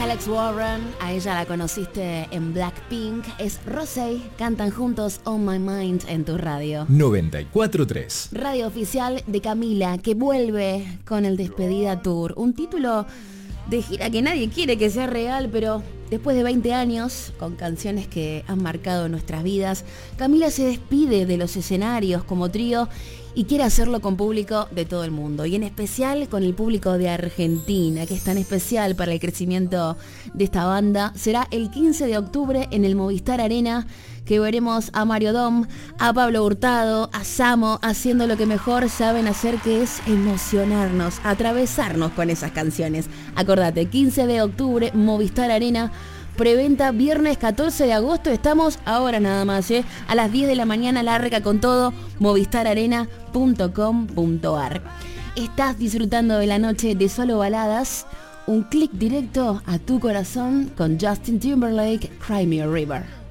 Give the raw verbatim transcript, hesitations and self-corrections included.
Alex Warren, a ella la conociste en Blackpink, es Rosé, cantan juntos On My Mind en tu radio. noventa y cuatro punto tres. Radio oficial de Camila, que vuelve con el Despedida Tour, un título de gira que nadie quiere que sea real, pero después de veinte años, con canciones que han marcado nuestras vidas, Camila se despide de los escenarios como trío y quiere hacerlo con público de todo el mundo, y en especial con el público de Argentina, que es tan especial para el crecimiento de esta banda. Será el quince de octubre en el Movistar Arena, que veremos a Mario Dom, a Pablo Hurtado, a Samo, haciendo lo que mejor saben hacer, que es emocionarnos, atravesarnos con esas canciones. Acordate, quince de octubre, Movistar Arena. Preventa viernes catorce de agosto, estamos ahora nada más, ¿eh? A las diez de la mañana, larga con todo, movistar arena punto com punto ar. Estás disfrutando de la noche de Solo Baladas, un clic directo a tu corazón con Justin Timberlake, Cry Me a River.